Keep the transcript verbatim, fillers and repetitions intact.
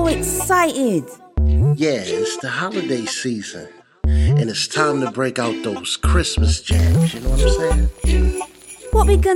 so excited. Yeah, it's the holiday season. And it's time to break out those Christmas jams, you know what I'm saying? What we gonna